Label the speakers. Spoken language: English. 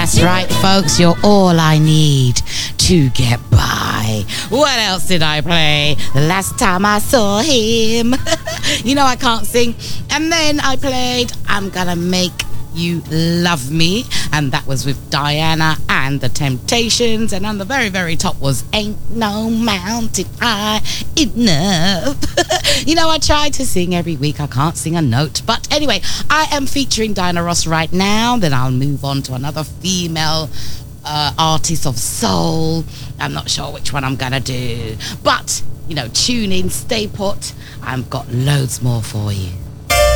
Speaker 1: That's right, folks. You're all I need to get by. What else did I play the last time I saw him? You know I can't sing. And then I played I'm Gonna Make You Love Me, and that was with Diana and the Temptations, and on the very, very top was Ain't No Mountain High Enough. You know, I try to sing every week. I can't sing a note, but anyway, I am featuring Diana Ross right now. Then I'll move on to another female artist of soul. I'm not sure which one I'm gonna do, but you know, tune in, stay put. I've got loads more for you.